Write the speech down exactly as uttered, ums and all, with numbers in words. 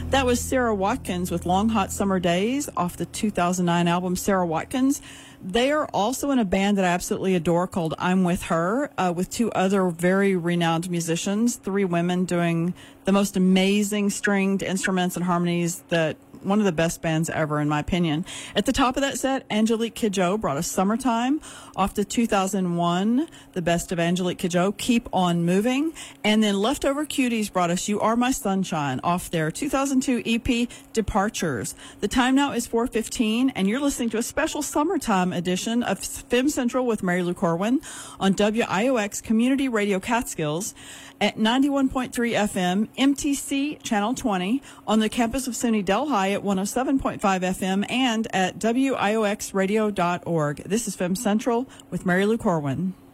That was Sarah Watkins with Long Hot Summer Days off the two thousand nine album Sarah Watkins. They are also in a band that I absolutely adore called I'm With Her, uh, with two other very renowned musicians, three women doing the most amazing stringed instruments and harmonies that one of the best bands ever, in my opinion. At the top of that set, Angelique Kidjo brought us Summertime off the two thousand one, the best of Angelique Kidjo, Keep On Moving. And then Leftover Cuties brought us You Are My Sunshine off their two thousand two E P, Departures. The time now is four fifteen, and you're listening to a special summertime edition of Film Central with Mary Lou Corwin on W I O X Community Radio Catskills at ninety-one point three F M, M T C Channel twenty, on the campus of SUNY Delhi at one oh seven point five F M, and at W I O X radio dot org. This is Film Central with Mary Lou Corwin.